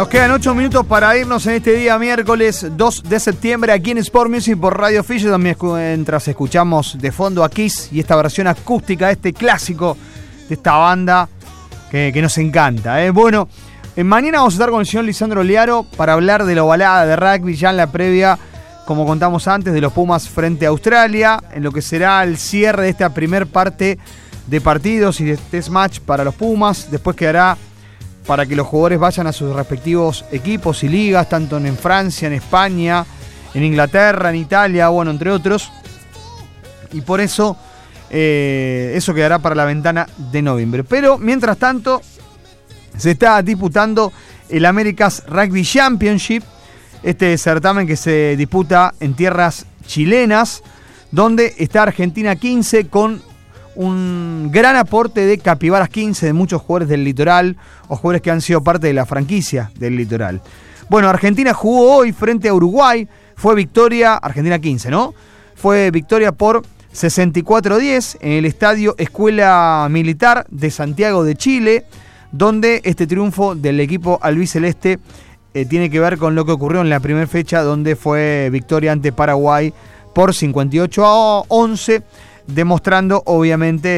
Nos quedan 8 minutos para irnos en este día miércoles 2 de septiembre aquí en Sport Music por Radio Fisher. También mientras escuchamos de fondo a Kiss y esta versión acústica, este clásico de esta banda que nos encanta. Bueno, mañana vamos a estar con el señor Lisandro Liaro para hablar de la ovalada de rugby ya en la previa, como contamos antes, de los Pumas frente a Australia, en lo que será el cierre de esta primer parte de partidos y de test match para los Pumas. Después quedará para que los jugadores vayan a sus respectivos equipos y ligas, tanto en Francia, en España, en Inglaterra, en Italia, bueno, entre otros. Y por eso, eso quedará para la ventana de noviembre. Pero, mientras tanto, se está disputando el America's Rugby Championship, este certamen que se disputa en tierras chilenas, donde está Argentina 15 con un gran aporte de Capibaras 15, de muchos jugadores del litoral o jugadores que han sido parte de la franquicia del litoral. Bueno, Argentina jugó hoy frente a Uruguay, fue victoria, Argentina 15, ¿no? Fue victoria por 64-10 en el estadio Escuela Militar de Santiago de Chile, donde este triunfo del equipo albiceleste tiene que ver con lo que ocurrió en la primera fecha, donde fue victoria ante Paraguay por 58-11, demostrando obviamente